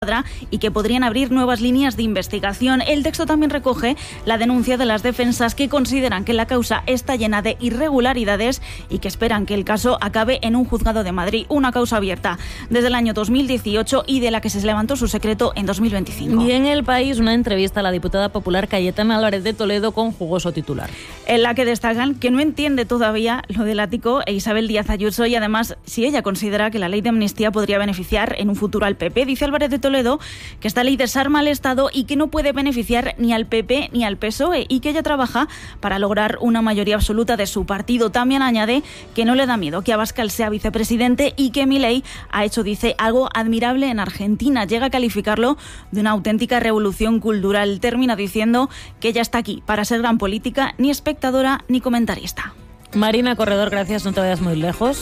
Escuadra y que podrían abrir nuevas líneas de investigación. El texto también recoge la denuncia de las defensas, que consideran que la causa está llena de irregularidades y que esperan que el caso acabe en un juzgado de Madrid, una causa abierta desde el año 2018 y de la que se levantó su secreto en 2025. Y en El País, una entrevista a la diputada popular Cayetana Álvarez de Toledo con jugoso titular, en la que destacan que no entiende todavía lo del ático Isabel Díaz Ayuso y además si ella considera que la ley de amnistía podría beneficiar en un futuro al PP. Dice Álvarez de Toledo que esta ley desarma al Estado y que no puede beneficiar ni al PP ni al PSOE y que ella trabaja para lograr una mayoría absoluta de su partido. También añade que no le da miedo que Abascal sea vicepresidente y que Milei ha hecho, dice, algo admirable en Argentina. Llega a calificarlo de una auténtica revolución cultural. Termina diciendo que ella está aquí para ser gran política, ni espectadora ni comentarista. Marina Corredor, gracias, no te vayas muy lejos.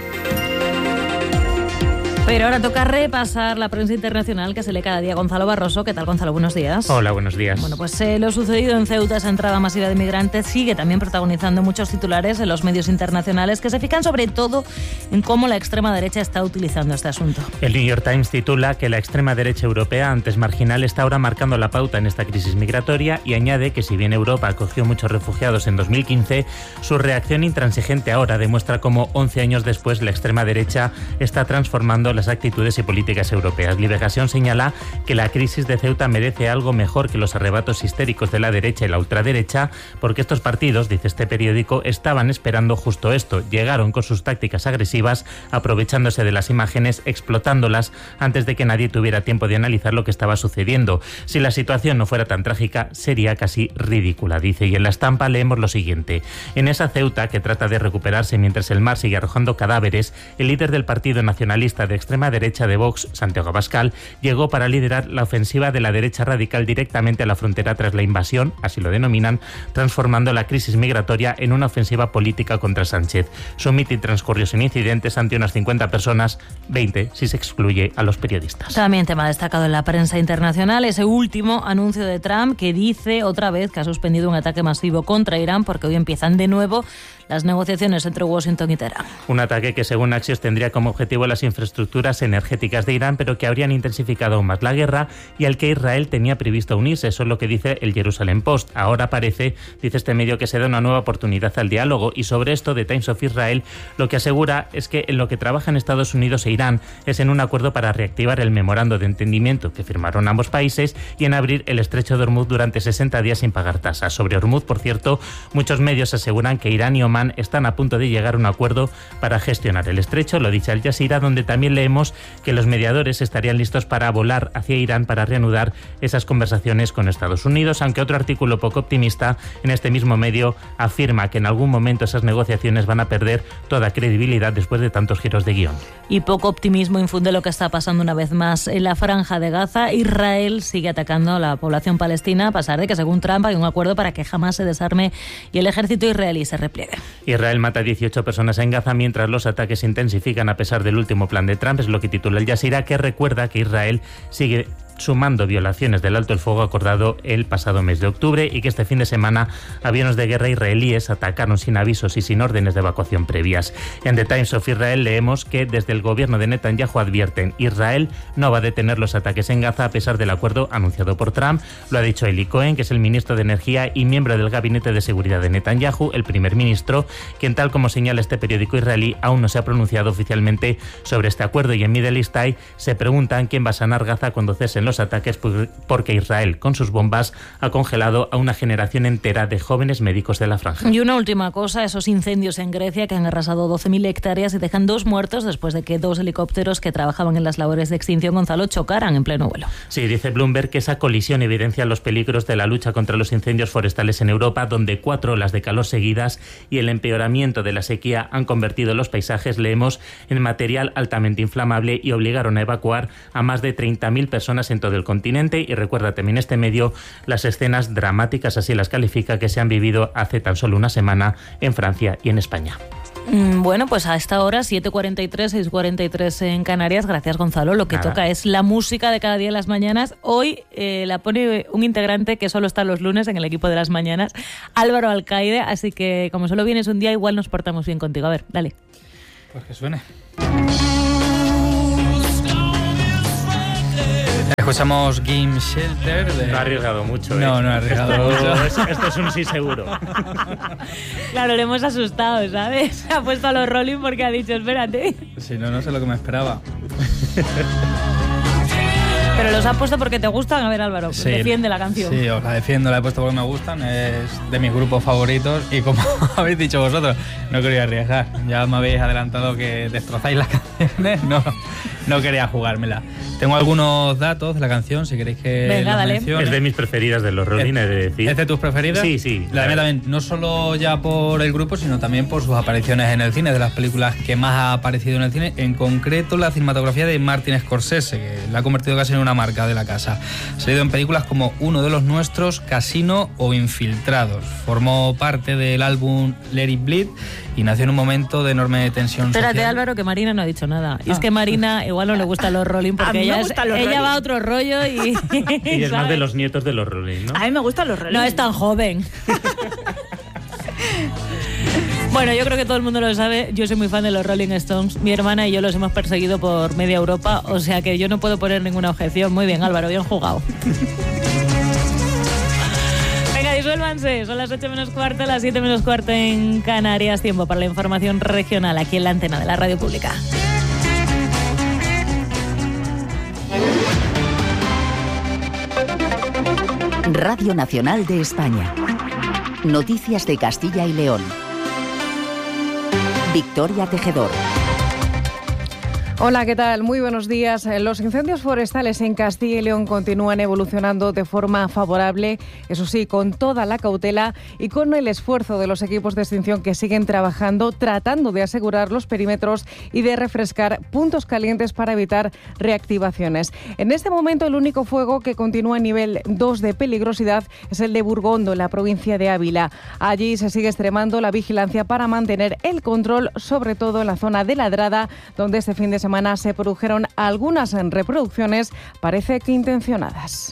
Pero ahora toca repasar la prensa internacional que se lee cada día. Gonzalo Barroso, ¿qué tal, Gonzalo? Buenos días. Hola, buenos días. Bueno, pues lo sucedido en Ceuta, esa entrada masiva de migrantes, sigue también protagonizando muchos titulares en los medios internacionales que se fijan sobre todo en cómo la extrema derecha está utilizando este asunto. El New York Times titula que la extrema derecha europea, antes marginal, está ahora marcando la pauta en esta crisis migratoria y añade que si bien Europa acogió muchos refugiados en 2015, su reacción intransigente ahora demuestra cómo 11 años después la extrema derecha está transformando las actitudes y políticas europeas. Liberación señala que la crisis de Ceuta merece algo mejor que los arrebatos histéricos de la derecha y la ultraderecha, porque estos partidos, dice este periódico, estaban esperando justo esto. Llegaron con sus tácticas agresivas, aprovechándose de las imágenes, explotándolas antes de que nadie tuviera tiempo de analizar lo que estaba sucediendo. Si la situación no fuera tan trágica, sería casi ridícula, dice. Y en la estampa leemos lo siguiente. En esa Ceuta, que trata de recuperarse mientras el mar sigue arrojando cadáveres, el líder del Partido Nacionalista de extrema derecha de Vox, Santiago Abascal, llegó para liderar la ofensiva de la derecha radical directamente a la frontera tras la invasión, así lo denominan, transformando la crisis migratoria en una ofensiva política contra Sánchez. Su mitin transcurrió sin incidentes ante unas 50 personas, 20 si se excluye a los periodistas. También tema destacado en la prensa internacional, ese último anuncio de Trump que dice otra vez que ha suspendido un ataque masivo contra Irán porque hoy empiezan de nuevo las negociaciones entre Washington y Teherán. Un ataque que, según Axios, tendría como objetivo las infraestructuras energéticas de Irán, pero que habrían intensificado aún más la guerra y al que Israel tenía previsto unirse. Eso es lo que dice el Jerusalem Post. Ahora parece, dice este medio, que se da una nueva oportunidad al diálogo, y sobre esto The Times of Israel lo que asegura es que en lo que trabajan Estados Unidos e Irán es en un acuerdo para reactivar el memorando de entendimiento que firmaron ambos países y en abrir el estrecho de Hormuz durante 60 días sin pagar tasas. Sobre Hormuz, por cierto, muchos medios aseguran que Irán y Omán están a punto de llegar a un acuerdo para gestionar el estrecho. Lo dice Al Jazeera, donde también leemos que los mediadores estarían listos para volar hacia Irán para reanudar esas conversaciones con Estados Unidos, aunque otro artículo poco optimista en este mismo medio afirma que en algún momento esas negociaciones van a perder toda credibilidad después de tantos giros de guión. Y poco optimismo infunde lo que está pasando una vez más en la Franja de Gaza. Israel sigue atacando a la población palestina a pesar de que, según Trump, hay un acuerdo para que jamás se desarme y el ejército israelí se repliegue. Israel mata a 18 personas en Gaza mientras los ataques se intensifican a pesar del último plan de Trump, es lo que titula Al Jazeera, que recuerda que Israel sigue sumando violaciones del alto el fuego acordado el pasado mes de octubre y que este fin de semana aviones de guerra israelíes atacaron sin avisos y sin órdenes de evacuación previas. En The Times of Israel leemos que desde el gobierno de Netanyahu advierten: Israel no va a detener los ataques en Gaza a pesar del acuerdo anunciado por Trump. Lo ha dicho Eli Cohen, que es el ministro de Energía y miembro del gabinete de seguridad de Netanyahu, el primer ministro, quien, tal como señala este periódico israelí, aún no se ha pronunciado oficialmente sobre este acuerdo. Y en Middle East Eye se preguntan quién va a sanar Gaza cuando cesen los ataques, porque Israel con sus bombas ha congelado a una generación entera de jóvenes médicos de la franja. Y una última cosa, esos incendios en Grecia que han arrasado 12.000 hectáreas y dejan 2 muertos después de que 2 helicópteros que trabajaban en las labores de extinción, Gonzalo, chocaran en pleno vuelo. Sí, dice Bloomberg que esa colisión evidencia los peligros de la lucha contra los incendios forestales en Europa, donde 4 olas de calor seguidas y el empeoramiento de la sequía han convertido los paisajes, leemos, en material altamente inflamable y obligaron a evacuar a más de 30.000 personas en todo el continente. Y recuerda también este medio las escenas dramáticas, así las califica, que se han vivido hace tan solo una semana en Francia y en España. Bueno, pues a esta hora, 7:43, 6:43 en Canarias. Gracias, Gonzalo. Lo que toca es la música de cada día en las mañanas. Hoy la pone un integrante que solo está los lunes en el equipo de las mañanas, Álvaro Alcaide. Así que, como solo vienes un día, igual nos portamos bien contigo. A ver, dale. Pues que suene. Escuchamos Game Shelter. No ha arriesgado mucho. No ha arriesgado mucho. Esto es un sí seguro. Claro, le hemos asustado, ¿sabes? Se ha puesto a los Rolling porque ha dicho, espérate. Sí, no sé lo que me esperaba. Pero los has puesto porque te gustan. A ver, Álvaro, Sí, defiende la canción. Sí, os la defiendo, la he puesto porque me gustan. Es de mis grupos favoritos y como habéis dicho vosotros, no quería arriesgar. Ya me habéis adelantado que destrozáis las canciones. No quería jugármela. Tengo algunos datos de la canción, si queréis que los mencione. Es de mis preferidas de los Rolling, he de decir. ¿Es de tus preferidas? Sí. La mía también, no solo ya por el grupo, sino también por sus apariciones en el cine, de las películas que más ha aparecido en el cine, en concreto la cinematografía de Martin Scorsese, que la ha convertido casi en una marca de la casa. Ha salido en películas como Uno de los nuestros, Casino o Infiltrados. Formó parte del álbum Let It Bleed y nació en un momento de enorme tensión social. Espérate, Álvaro, que Marina no ha dicho nada. Y es que Marina igual no le gustan los Rolling porque ella va a otro rollo y y es más de los nietos de los Rolling, ¿no? A mí me gustan los Rolling. No es tan joven. Bueno, yo creo que todo el mundo lo sabe. Yo soy muy fan de los Rolling Stones. Mi hermana y yo los hemos perseguido por media Europa, o sea que yo no puedo poner ninguna objeción. Muy bien, Álvaro, bien jugado. Venga, disuélvanse. Son las 8 menos cuarto, las 7 menos cuarto en Canarias. Tiempo para la información regional aquí en la antena de la Radio Pública. Radio Nacional de España. Noticias de Castilla y León. Victoria Tejedor. Hola, ¿qué tal? Muy buenos días. Los incendios forestales en Castilla y León continúan evolucionando de forma favorable, eso sí, con toda la cautela y con el esfuerzo de los equipos de extinción que siguen trabajando, tratando de asegurar los perímetros y de refrescar puntos calientes para evitar reactivaciones. En este momento, el único fuego que continúa a nivel 2 de peligrosidad es el de Burgondo, en la provincia de Ávila. Allí se sigue extremando la vigilancia para mantener el control, sobre todo en la zona de Ladrada, donde este fin de semana se produjeron algunas reproducciones, parece que intencionadas.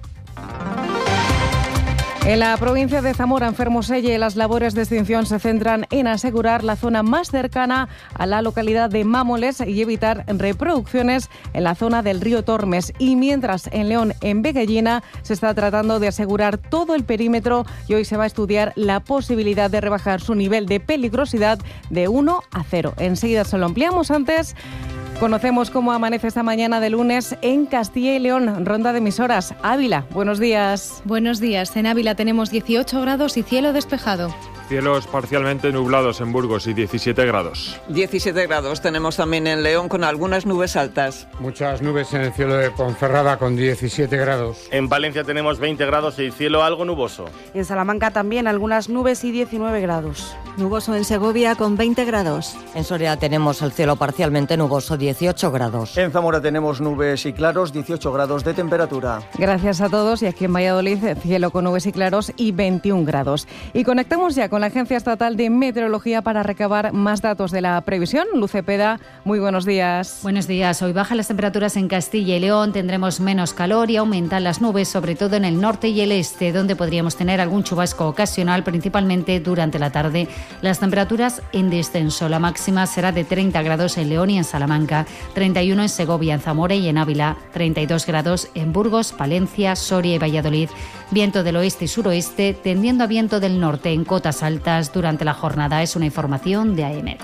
En la provincia de Zamora, en Fermoselle, las labores de extinción se centran en asegurar la zona más cercana a la localidad de Mámoles y evitar reproducciones en la zona del río Tormes. Y mientras en León, en Veguellina, se está tratando de asegurar todo el perímetro y hoy se va a estudiar la posibilidad de rebajar su nivel de peligrosidad de 1 a 0. Enseguida se lo ampliamos. Antes conocemos cómo amanece esta mañana de lunes en Castilla y León. Ronda de emisoras. Ávila, buenos días. Buenos días. En Ávila tenemos 18 grados y cielo despejado. Cielos parcialmente nublados en Burgos y 17 grados. 17 grados tenemos también en León con algunas nubes altas. Muchas nubes en el cielo de Ponferrada con 17 grados. En Valencia tenemos 20 grados y cielo algo nuboso. En Salamanca también algunas nubes y 19 grados. Nuboso en Segovia con 20 grados. En Soria tenemos el cielo parcialmente nuboso, 18 grados. En Zamora tenemos nubes y claros, 18 grados de temperatura. Gracias a todos. Y aquí en Valladolid, cielo con nubes y claros y 21 grados. Y conectamos ya con la Agencia Estatal de Meteorología para recabar más datos de la previsión. Luz Cepeda, muy buenos días. Buenos días. Hoy bajan las temperaturas en Castilla y León, tendremos menos calor y aumentan las nubes, sobre todo en el norte y el este, donde podríamos tener algún chubasco ocasional, principalmente durante la tarde. Las temperaturas en descenso. La máxima será de 30 grados en León y en Salamanca, 31 en Segovia, en Zamora y en Ávila, 32 grados en Burgos, Palencia, Soria y Valladolid. Viento del oeste y suroeste, tendiendo a viento del norte en cotas altas durante la jornada. Es una información de AEMET.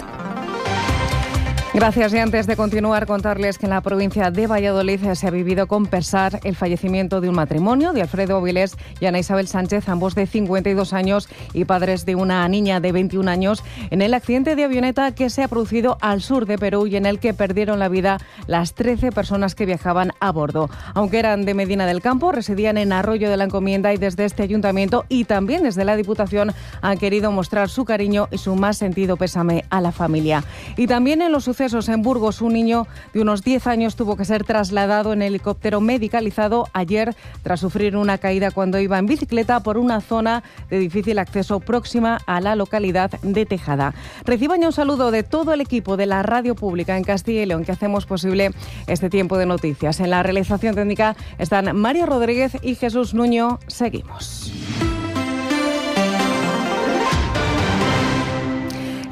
Gracias. Y antes de continuar, contarles que en la provincia de Valladolid se ha vivido con pesar el fallecimiento de un matrimonio, de Alfredo Vilés y Ana Isabel Sánchez, ambos de 52 años y padres de una niña de 21 años, en el accidente de avioneta que se ha producido al sur de Perú y en el que perdieron la vida las 13 personas que viajaban a bordo. Aunque eran de Medina del Campo, residían en Arroyo de la Encomienda y desde este ayuntamiento y también desde la Diputación han querido mostrar su cariño y su más sentido pésame a la familia. Y también en los sucesos en Burgos, un niño de unos 10 años tuvo que ser trasladado en helicóptero medicalizado ayer tras sufrir una caída cuando iba en bicicleta por una zona de difícil acceso próxima a la localidad de Tejada. Reciban ya un saludo de todo el equipo de la Radio Pública en Castilla y León que hacemos posible este tiempo de noticias. En la realización técnica están María Rodríguez y Jesús Nuño. Seguimos.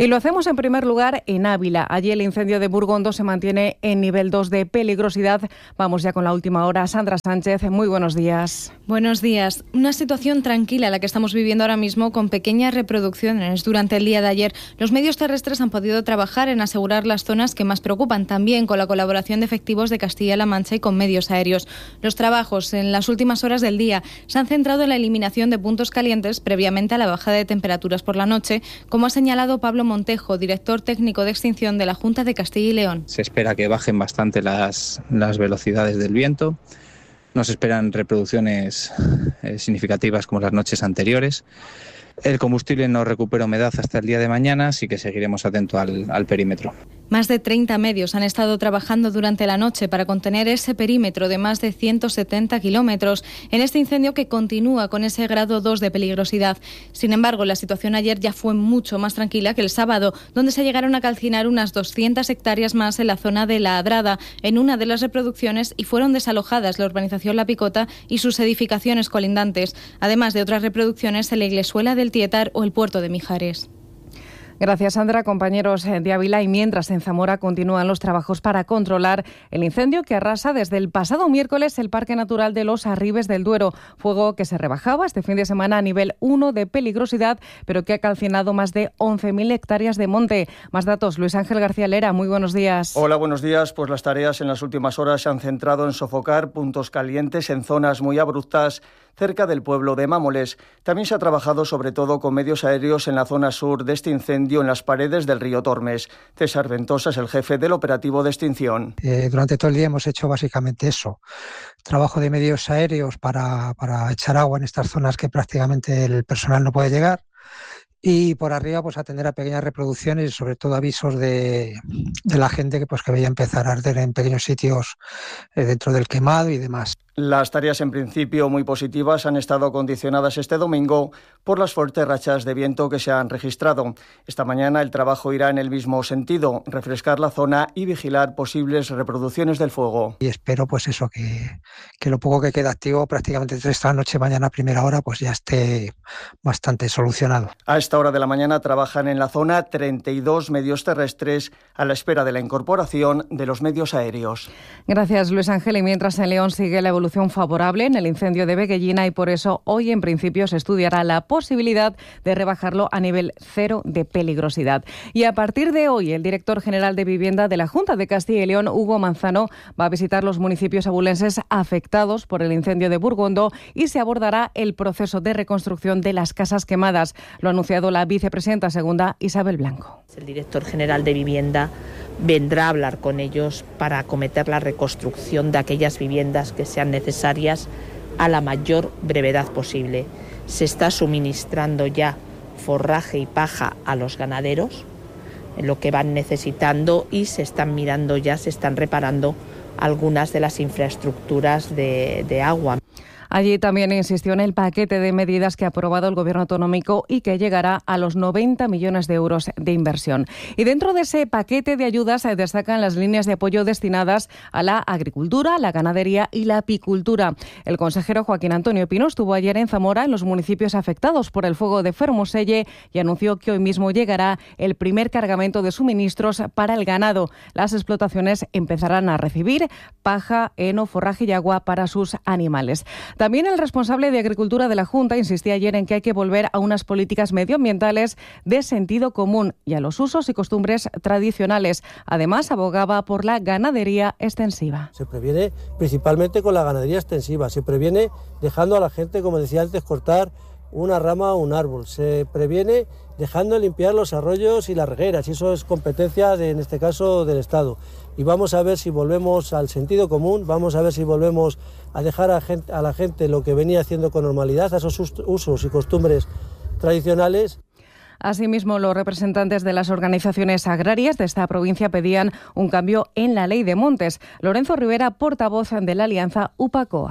Y lo hacemos en primer lugar en Ávila. Allí el incendio de Burgondo se mantiene en nivel 2 de peligrosidad. Vamos ya con la última hora. Sandra Sánchez, muy buenos días. Buenos días. Una situación tranquila la que estamos viviendo ahora mismo, con pequeñas reproducciones. Durante el día de ayer, los medios terrestres han podido trabajar en asegurar las zonas que más preocupan, también con la colaboración de efectivos de Castilla-La Mancha y con medios aéreos. Los trabajos en las últimas horas del día se han centrado en la eliminación de puntos calientes previamente a la bajada de temperaturas por la noche, como ha señalado Pablo Montejo, director técnico de extinción de la Junta de Castilla y León. Se espera que bajen bastante las velocidades del viento. No se esperan reproducciones significativas como las noches anteriores. El combustible no recupera humedad hasta el día de mañana, así que seguiremos atentos al perímetro. Más de 30 medios han estado trabajando durante la noche para contener ese perímetro de más de 170 kilómetros en este incendio que continúa con ese grado 2 de peligrosidad. Sin embargo, la situación ayer ya fue mucho más tranquila que el sábado, donde se llegaron a calcinar unas 200 hectáreas más en la zona de La Adrada, en una de las reproducciones, y fueron desalojadas la urbanización La Picota y sus edificaciones colindantes, además de otras reproducciones en la Iglesuela del Tietar o el puerto de Mijares. Gracias, Sandra. Compañeros de Ávila, y mientras en Zamora continúan los trabajos para controlar el incendio que arrasa desde el pasado miércoles el Parque Natural de los Arribes del Duero. Fuego que se rebajaba este fin de semana a nivel 1 de peligrosidad, pero que ha calcinado más de 11.000 hectáreas de monte. Más datos, Luis Ángel García Lera, muy buenos días. Hola, buenos días. Pues las tareas en las últimas horas se han centrado en sofocar puntos calientes en zonas muy abruptas cerca del pueblo de Mámoles. También se ha trabajado sobre todo con medios aéreos en la zona sur de este incendio, en las paredes del río Tormes. César Ventosa es el jefe del operativo de extinción. Durante todo el día hemos hecho básicamente eso, trabajo de medios aéreos para echar agua en estas zonas que prácticamente el personal no puede llegar. Y por arriba, pues atender a pequeñas reproducciones y sobre todo avisos de la gente que veía empezar a arder en pequeños sitios dentro del quemado y demás. Las tareas en principio muy positivas han estado condicionadas este domingo por las fuertes rachas de viento que se han registrado. Esta mañana el trabajo irá en el mismo sentido, refrescar la zona y vigilar posibles reproducciones del fuego. Y espero pues eso, que lo poco que queda activo prácticamente desde esta noche, mañana a primera hora, pues ya esté bastante solucionado. A esta hora de la mañana trabajan en la zona 32 medios terrestres a la espera de la incorporación de los medios aéreos. Gracias, Luis Ángel. Y mientras en León sigue la evolución favorable en el incendio de Veguellina, y por eso hoy en principio se estudiará la posibilidad de rebajarlo a nivel 0 de peligrosidad. Y a partir de hoy, el director general de Vivienda de la Junta de Castilla y León, Hugo Manzano, va a visitar los municipios abulenses afectados por el incendio de Burgondo y se abordará el proceso de reconstrucción de las casas quemadas. Lo ha anunciado la vicepresidenta segunda, Isabel Blanco. El director general de Vivienda vendrá a hablar con ellos para acometer la reconstrucción de aquellas viviendas que sean necesarias a la mayor brevedad posible. Se está suministrando ya forraje y paja a los ganaderos, en lo que van necesitando, y se están mirando ya, se están reparando algunas de las infraestructuras de agua. Allí también insistió en el paquete de medidas que ha aprobado el Gobierno autonómico y que llegará a los 90 millones de euros de inversión. Y dentro de ese paquete de ayudas se destacan las líneas de apoyo destinadas a la agricultura, la ganadería y la apicultura. El consejero Joaquín Antonio Pino estuvo ayer en Zamora, en los municipios afectados por el fuego de Fermoselle, y anunció que hoy mismo llegará el primer cargamento de suministros para el ganado. Las explotaciones empezarán a recibir paja, heno, forraje y agua para sus animales. También el responsable de Agricultura de la Junta insistía ayer en que hay que volver a unas políticas medioambientales de sentido común y a los usos y costumbres tradicionales. Además, abogaba por la ganadería extensiva. Se previene principalmente con la ganadería extensiva. Se previene dejando a la gente, como decía antes, cortar una rama o un árbol. Se previene dejando limpiar los arroyos y las regueras, y eso es competencia, en este caso, del Estado. Y vamos a ver si volvemos al sentido común, vamos a ver si volvemos a dejar a la gente lo que venía haciendo con normalidad, a esos usos y costumbres tradicionales. Asimismo, los representantes de las organizaciones agrarias de esta provincia pedían un cambio en la ley de montes. Lorenzo Rivera, portavoz de la alianza UPA-COAG.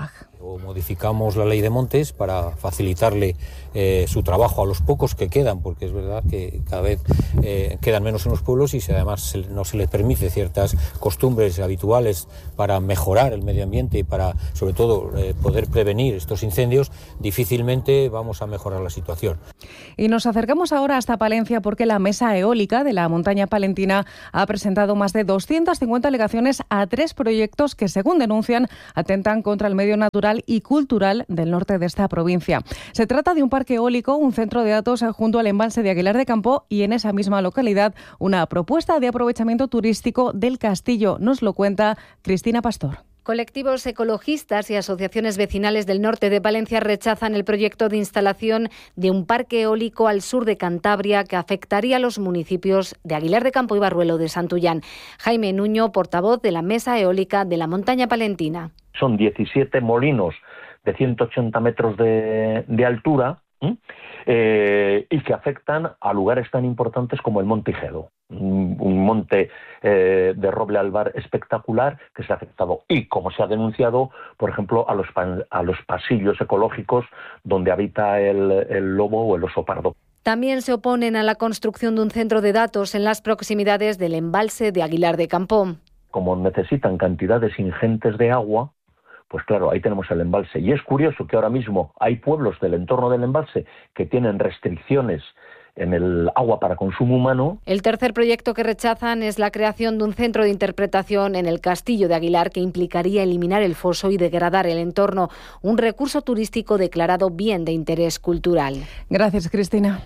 o modificamos la ley de montes para facilitarle su trabajo a los pocos que quedan, porque es verdad que cada vez quedan menos en los pueblos y si además no se les permite ciertas costumbres habituales para mejorar el medio ambiente y para, sobre todo, poder prevenir estos incendios, difícilmente vamos a mejorar la situación. Y nos acercamos ahora hasta Palencia porque la Mesa Eólica de la Montaña Palentina ha presentado más de 250 alegaciones a 3 proyectos que, según denuncian, atentan contra el medio natural y cultural del norte de esta provincia. Se trata de un parque eólico, un centro de datos junto al embalse de Aguilar de Campo y en esa misma localidad una propuesta de aprovechamiento turístico del castillo. Nos lo cuenta Cristina Pastor. Colectivos ecologistas y asociaciones vecinales del norte de Palencia rechazan el proyecto de instalación de un parque eólico al sur de Cantabria que afectaría a los municipios de Aguilar de Campo y Barruelo de Santullán. Jaime Nuño, portavoz de la Mesa Eólica de la Montaña Palentina. Son 17 molinos de 180 metros de altura y que afectan a lugares tan importantes como el Monte Ijedo, un monte de roble albar espectacular que se ha afectado y, como se ha denunciado, por ejemplo, a los pasillos ecológicos donde habita el lobo o el oso pardo. También se oponen a la construcción de un centro de datos en las proximidades del embalse de Aguilar de Campo. Como necesitan cantidades ingentes de agua, pues claro, ahí tenemos el embalse. Y es curioso que ahora mismo hay pueblos del entorno del embalse que tienen restricciones en el agua para consumo humano. El tercer proyecto que rechazan es la creación de un centro de interpretación en el castillo de Aguilar que implicaría eliminar el foso y degradar el entorno, un recurso turístico declarado bien de interés cultural. Gracias, Cristina.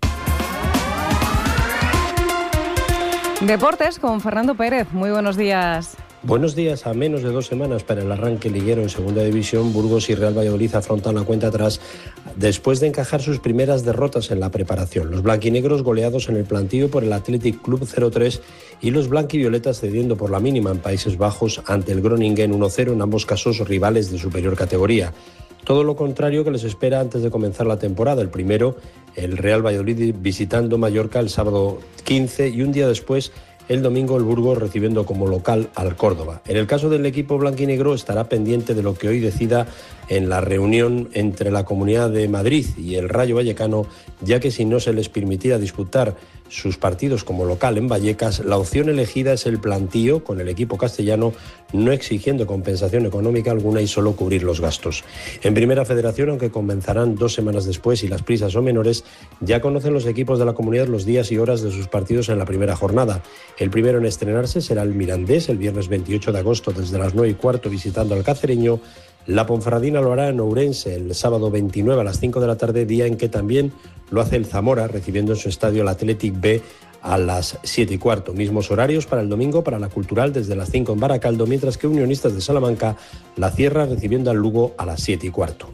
Deportes con Fernando Pérez. Muy buenos días. Buenos días. A menos de 2 semanas para el arranque liguero en Segunda División, Burgos y Real Valladolid afrontan la cuenta atrás después de encajar sus primeras derrotas en la preparación. Los blanquinegros goleados en el plantío por el Athletic Club 0-3 y los blanquivioletas cediendo por la mínima en Países Bajos ante el Groningen 1-0, en ambos casos rivales de superior categoría. Todo lo contrario que les espera antes de comenzar la temporada. El primero, el Real Valladolid visitando Mallorca el sábado 15 y un día después, el domingo, el Burgos recibiendo como local al Córdoba. En el caso del equipo blanquinegro estará pendiente de lo que hoy decida en la reunión entre la Comunidad de Madrid y el Rayo Vallecano, ya que si no se les permitiera disputar sus partidos como local en Vallecas, la opción elegida es el plantío con el equipo castellano, no exigiendo compensación económica alguna y solo cubrir los gastos. En Primera Federación, aunque comenzarán 2 semanas después y las prisas son menores, ya conocen los equipos de la comunidad los días y horas de sus partidos en la primera jornada. El primero en estrenarse será el Mirandés el viernes 28 de agosto desde las 9:15 visitando al Cacereño. La Ponferradina lo hará en Ourense el sábado 29 a las 5 de la tarde, día en que también lo hace el Zamora, recibiendo en su estadio el Athletic B a las 7:15. Mismos horarios para el domingo para la Cultural desde las 5 en Baracaldo, mientras que Unionistas de Salamanca la cierra recibiendo al Lugo a las 7:15.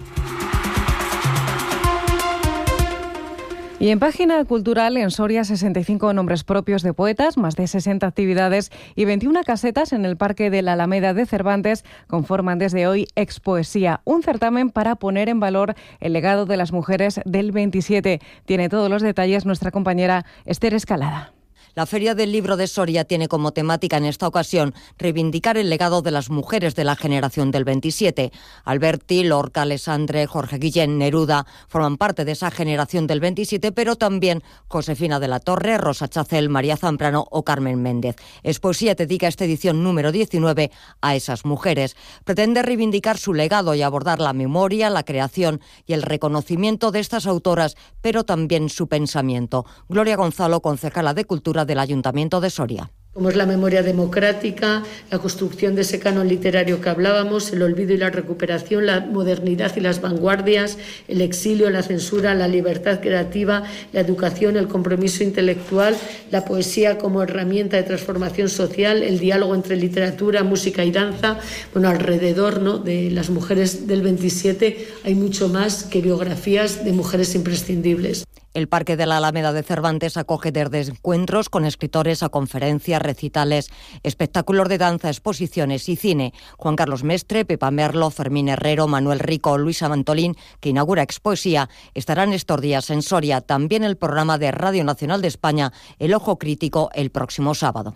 Y en página cultural, en Soria, 65 nombres propios de poetas, más de 60 actividades y 21 casetas en el Parque de la Alameda de Cervantes conforman desde hoy Expoesía, un certamen para poner en valor el legado de las mujeres del 27. Tiene todos los detalles nuestra compañera Esther Escalada. La Feria del Libro de Soria tiene como temática en esta ocasión reivindicar el legado de las mujeres de la generación del 27. Alberti, Lorca, Alessandre, Jorge Guillén, Neruda forman parte de esa generación del 27, pero también Josefina de la Torre, Rosa Chacel, María Zamprano o Carmen Méndez. Expoesía dedica esta edición número 19 a esas mujeres. Pretende reivindicar su legado y abordar la memoria, la creación y el reconocimiento de estas autoras, pero también su pensamiento. Gloria Gonzalo, concejala de Cultura del Ayuntamiento de Soria. Como es la memoria democrática, la construcción de ese canon literario que hablábamos, el olvido y la recuperación, la modernidad y las vanguardias, el exilio, la censura, la libertad creativa, la educación, el compromiso intelectual, la poesía como herramienta de transformación social, el diálogo entre literatura, música y danza. Bueno, alrededor, ¿no?, de las mujeres del 27 hay mucho más que biografías de mujeres imprescindibles. El Parque de la Alameda de Cervantes acoge desde encuentros con escritores a conferencias, recitales, espectáculos de danza, exposiciones y cine. Juan Carlos Mestre, Pepa Merlo, Fermín Herrero, Manuel Rico, Luisa Mantolín, que inaugura Expoesía, estarán estos días en Soria. También el programa de Radio Nacional de España, El Ojo Crítico, el próximo sábado.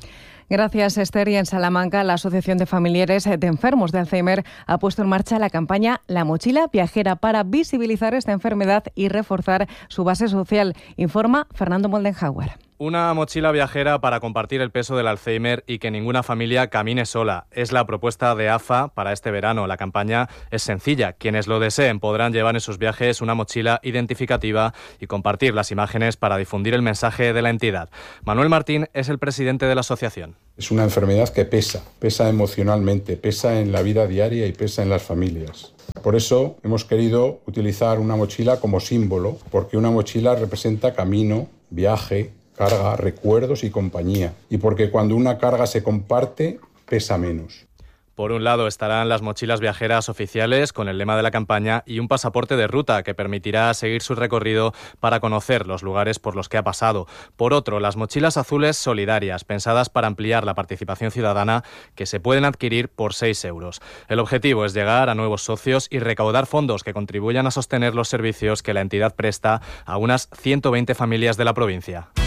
Gracias, Esther. Y en Salamanca, la Asociación de Familiares de Enfermos de Alzheimer ha puesto en marcha la campaña La Mochila Viajera para visibilizar esta enfermedad y reforzar su base social. Informa Fernando Moldenhauer. Una mochila viajera para compartir el peso del Alzheimer y que ninguna familia camine sola. Es la propuesta de AFA para este verano. La campaña es sencilla. Quienes lo deseen podrán llevar en sus viajes una mochila identificativa y compartir las imágenes para difundir el mensaje de la entidad. Manuel Martín es el presidente de la asociación. Es una enfermedad que pesa emocionalmente, pesa en la vida diaria y pesa en las familias. Por eso hemos querido utilizar una mochila como símbolo, porque una mochila representa camino, viaje, carga, recuerdos y compañía. Y porque cuando una carga se comparte, pesa menos. Por un lado estarán las mochilas viajeras oficiales con el lema de la campaña y un pasaporte de ruta que permitirá seguir su recorrido para conocer los lugares por los que ha pasado. Por otro, las mochilas azules solidarias, pensadas para ampliar la participación ciudadana, que se pueden adquirir por 6 euros. El objetivo es llegar a nuevos socios y recaudar fondos que contribuyan a sostener los servicios que la entidad presta a unas 120 familias de la provincia.